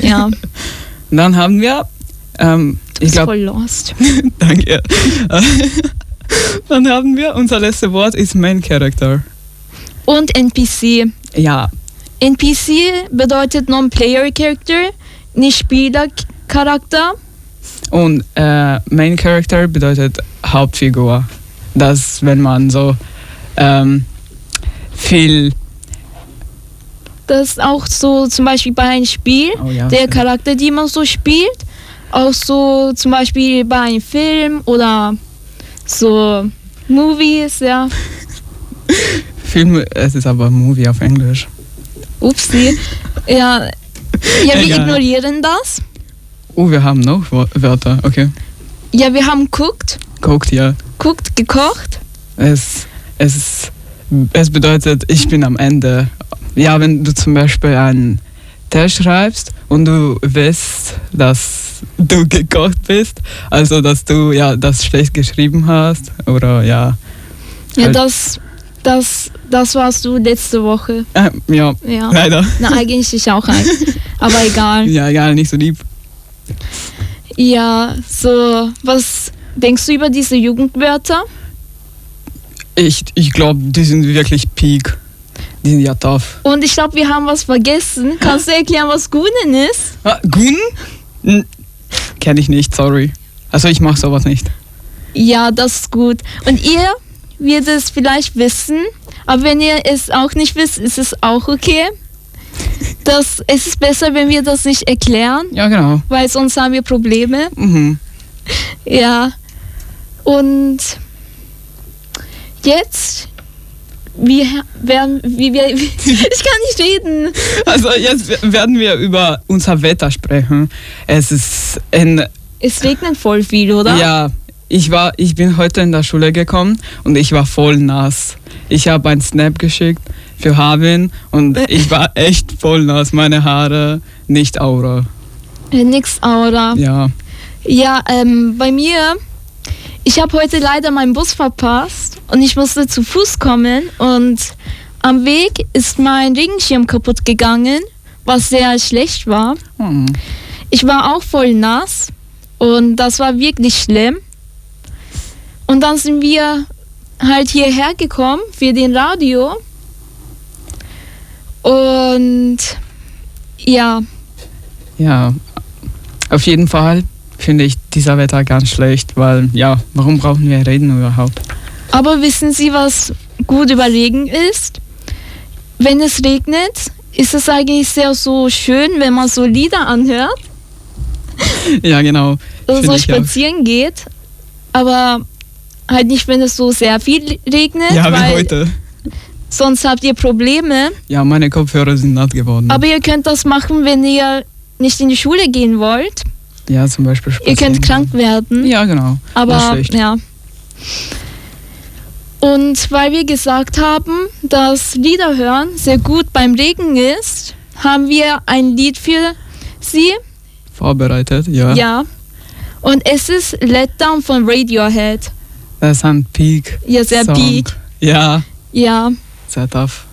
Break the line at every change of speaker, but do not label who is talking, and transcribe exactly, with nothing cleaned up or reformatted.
Ja.
Dann haben wir, ähm, ich glaube...
voll lost.
Danke. Dann haben wir, unser letztes Wort ist Main Character.
Und N P C.
Ja.
N P C bedeutet Non-Player Character, nicht Spielercharakter.
Und äh, Main Character bedeutet Hauptfigur. Das, wenn man so ähm, viel...
Das ist auch so zum Beispiel bei einem Spiel,
Oh ja,
der
stimmt.
Charakter, die man so spielt. Auch so zum Beispiel bei einem Film oder so Movies, ja.
Film, es ist aber Movie auf Englisch.
Upsi. Ja, ja wir
Egal.
ignorieren das.
Oh, wir haben noch Wo- Wörter, okay.
Ja, wir haben guckt,
Guckt, ja.
guckt, gekocht.
Es, es, es bedeutet, ich bin am Ende. Ja, wenn du zum Beispiel einen Test schreibst und du weißt, dass du gekocht bist, also dass du ja das schlecht geschrieben hast oder ja.
Ja,
Halt-
das, das, das warst du letzte Woche.
Äh, ja,
Ja.
leider.
Na, eigentlich auch ein. Aber egal.
Ja, egal, nicht so lieb.
Ja, so, was denkst du über diese Jugendwörter?
Ich, ich glaube, die sind wirklich peak. Die sind ja tough.
Und ich glaube, wir haben was vergessen. Kannst du erklären, was Gunen ist?
Ah, Gun? Hm, kenn ich nicht, sorry. Also ich mache sowas nicht.
Ja, das ist gut. Und ihr werdet es vielleicht wissen, aber wenn ihr es auch nicht wisst, ist es auch okay. Das, es ist besser, wenn wir das nicht erklären,
Ja, genau.
weil sonst haben wir Probleme.
Mhm.
Ja. Und jetzt, wie werden, wie wir, ich kann nicht reden.
Also jetzt werden wir über unser Wetter sprechen. Es ist ein,
Es regnet voll viel, oder?
ja, ich war, ich bin heute in der Schule gekommen und ich war voll nass. Ich habe einen Snap geschickt für Havin und ich war echt voll nass. Meine Haare, nicht Aura.
Äh, Nix, Aura.
Ja.
Ja, ähm, bei mir, ich habe heute leider meinen Bus verpasst und ich musste zu Fuß kommen und am Weg ist mein Regenschirm kaputt gegangen, was sehr schlecht war.
Hm.
Ich war auch voll nass und das war wirklich schlimm. Und dann sind wir halt hierher gekommen für den Radio und ja,
Ja, auf jeden Fall finde ich dieser Wetter ganz schlecht, weil ja, warum brauchen wir reden überhaupt?
aber wissen Sie, was gut über Regen ist? Wenn es regnet, ist es eigentlich sehr so schön, wenn man so Lieder anhört
Ja, genau.
oder
Finde
so
ich auch.
spazieren geht. Aber halt nicht, wenn es so sehr viel regnet,
Ja, wie
weil
heute.
sonst habt ihr Probleme.
Ja, meine Kopfhörer sind nass geworden.
Aber ihr könnt das machen, wenn ihr nicht in die Schule gehen wollt.
ja, zum Beispiel
Ihr könnt
spazieren
krank werden.
gehen. Ja, genau. Das ist
Aber
schlecht.
ja. Und weil wir gesagt haben, dass Lieder hören sehr gut beim Regen ist, haben wir ein Lied für Sie.
Vorbereitet, ja.
Ja. Und es ist Let Down von Radiohead.
Das ist ein Peak.
Ja, sehr
Song.
peak.
Ja,
Ja.
sehr tough.